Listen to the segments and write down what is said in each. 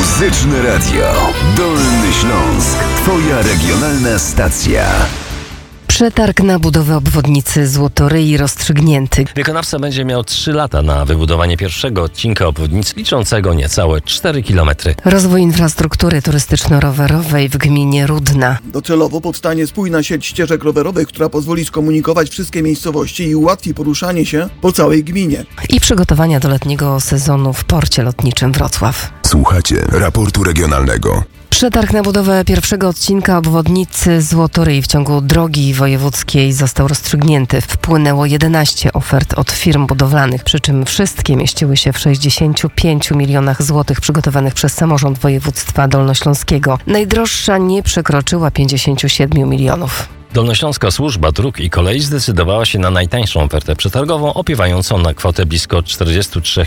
Muzyczne Radio. Dolny Śląsk. Twoja regionalna stacja. Przetarg na budowę obwodnicy Złotoryi rozstrzygnięty. Wykonawca będzie miał 3 lata na wybudowanie pierwszego odcinka obwodnicy liczącego niecałe 4 km. Rozwój infrastruktury turystyczno-rowerowej w gminie Rudna. Docelowo powstanie spójna sieć ścieżek rowerowych, która pozwoli skomunikować wszystkie miejscowości i ułatwi poruszanie się po całej gminie. I przygotowania do letniego sezonu w porcie lotniczym Wrocław. Słuchacie raportu regionalnego. Przetarg na budowę pierwszego odcinka obwodnicy Złotoryi w ciągu drogi wojewódzkiej został rozstrzygnięty. Wpłynęło 11 ofert od firm budowlanych, przy czym wszystkie mieściły się w 65 milionach złotych przygotowanych przez samorząd województwa dolnośląskiego. Najdroższa nie przekroczyła 57 milionów. Dolnośląska Służba Dróg i Kolei zdecydowała się na najtańszą ofertę przetargową, opiewającą na kwotę blisko 43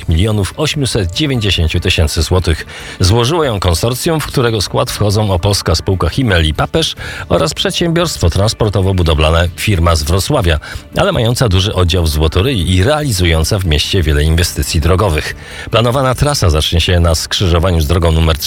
890 tysięcy złotych. Złożyło ją konsorcjum, w którego skład wchodzą Opolska Spółka Himmel i Papesz oraz przedsiębiorstwo transportowo-budowlane firma z Wrocławia, ale mająca duży oddział w Złotoryi i realizująca w mieście wiele inwestycji drogowych. Planowana trasa zacznie się na skrzyżowaniu z drogą nr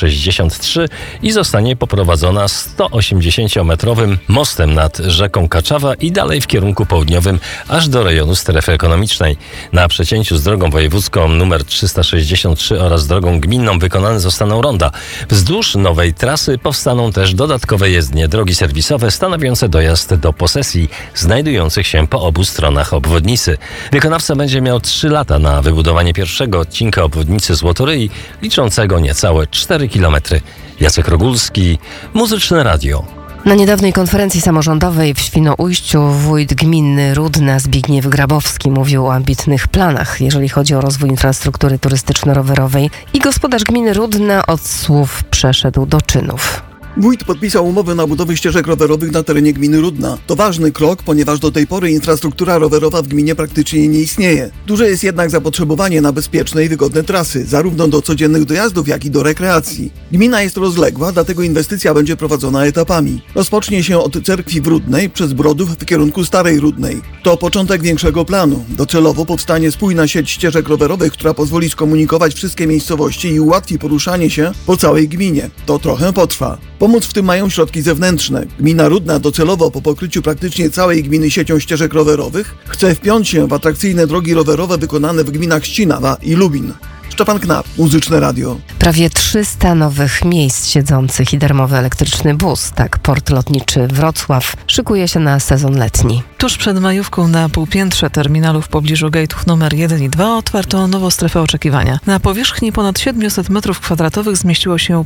363 i zostanie poprowadzona 180-metrowym mostem nad rzeką Kaczawa i dalej w kierunku południowym, aż do rejonu strefy ekonomicznej. Na przecięciu z drogą wojewódzką nr 363 oraz drogą gminną wykonane zostaną ronda. Wzdłuż nowej trasy powstaną też dodatkowe jezdnie, drogi serwisowe stanowiące dojazd do posesji znajdujących się po obu stronach obwodnicy. Wykonawca będzie miał 3 lata na wybudowanie pierwszego odcinka obwodnicy Złotoryi, liczącego niecałe 4 km. Jacek Rogulski, Muzyczne Radio. Na niedawnej konferencji samorządowej w Świnoujściu wójt gminy Rudna Zbigniew Grabowski mówił o ambitnych planach, jeżeli chodzi o rozwój infrastruktury turystyczno-rowerowej i gospodarz gminy Rudna od słów przeszedł do czynów. Wójt podpisał umowę na budowę ścieżek rowerowych na terenie gminy Rudna. To ważny krok, ponieważ do tej pory infrastruktura rowerowa w gminie praktycznie nie istnieje. Duże jest jednak zapotrzebowanie na bezpieczne i wygodne trasy, zarówno do codziennych dojazdów, jak i do rekreacji. Gmina jest rozległa, dlatego inwestycja będzie prowadzona etapami. Rozpocznie się od cerkwi w Rudnej przez Brodów w kierunku Starej Rudnej. To początek większego planu. Docelowo powstanie spójna sieć ścieżek rowerowych, która pozwoli skomunikować wszystkie miejscowości i ułatwi poruszanie się po całej gminie. To trochę potrwa. Pomóc w tym mają środki zewnętrzne. Gmina Rudna docelowo po pokryciu praktycznie całej gminy siecią ścieżek rowerowych chce wpiąć się w atrakcyjne drogi rowerowe wykonane w gminach Ścinawa i Lubin. Szczepan Knap, Muzyczne Radio. Prawie 300 nowych miejsc siedzących i darmowy elektryczny bus. Tak port lotniczy Wrocław szykuje się na sezon letni. Tuż przed majówką na półpiętrze terminalu w pobliżu gate'ów nr 1 i 2 otwarto nową strefę oczekiwania. Na powierzchni ponad 700 m2 zmieściło się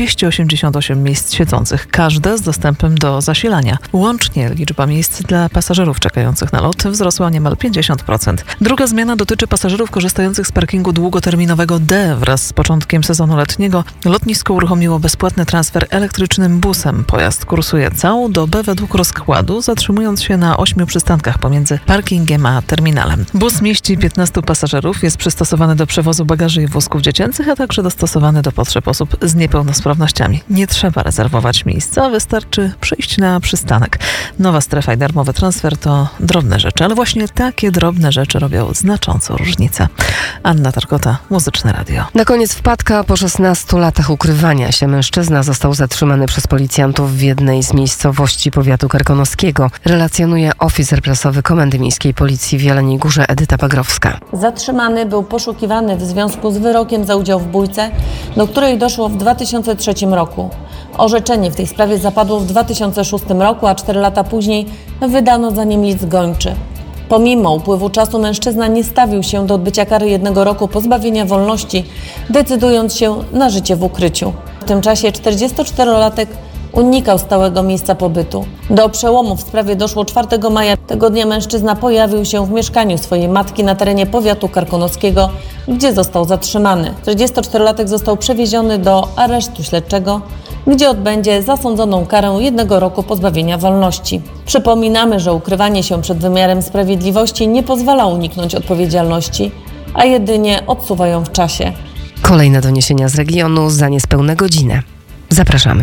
288 miejsc siedzących, każde z dostępem do zasilania. Łącznie liczba miejsc dla pasażerów czekających na lot wzrosła niemal 50%. Druga zmiana dotyczy pasażerów korzystających z parkingu długoterminowego D. Wraz z początkiem sezonu letniego lotnisko uruchomiło bezpłatny transfer elektrycznym busem. Pojazd kursuje całą dobę według rozkładu, zatrzymując się na 8 przystankach pomiędzy parkingiem a terminalem. Bus mieści 15 pasażerów, jest przystosowany do przewozu bagaży i wózków dziecięcych, a także dostosowany do potrzeb osób z niepełnosprawnościami. Nie trzeba rezerwować miejsca, wystarczy przyjść na przystanek. Nowa strefa i darmowy transfer to drobne rzeczy, ale właśnie takie drobne rzeczy robią znaczącą różnicę. Anna Tarkota, Muzyczne Radio. Na koniec wpadka. Po 16 latach ukrywania się mężczyzna został zatrzymany przez policjantów w jednej z miejscowości powiatu karkonoskiego. Relacjonuje oficer prasowy Komendy Miejskiej Policji w Jeleniej Górze Edyta Pagrowska. Zatrzymany był poszukiwany w związku z wyrokiem za udział w bójce, do której doszło w 2003 roku. Orzeczenie w tej sprawie zapadło w 2006 roku, a 4 lata później wydano za nim list gończy. Pomimo upływu czasu mężczyzna nie stawił się do odbycia kary 1 roku pozbawienia wolności, decydując się na życie w ukryciu. W tym czasie 44-latek unikał stałego miejsca pobytu. Do przełomu w sprawie doszło 4 maja. Tego dnia mężczyzna pojawił się w mieszkaniu swojej matki na terenie powiatu karkonoskiego, gdzie został zatrzymany. 44-latek został przewieziony do aresztu śledczego, gdzie odbędzie zasądzoną karę 1 roku pozbawienia wolności. Przypominamy, że ukrywanie się przed wymiarem sprawiedliwości nie pozwala uniknąć odpowiedzialności, a jedynie odsuwa ją w czasie. Kolejne doniesienia z regionu za niespełna godzinę. Zapraszamy.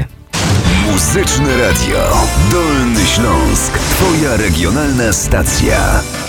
Muzyczne Radio. Dolny Śląsk. Twoja regionalna stacja.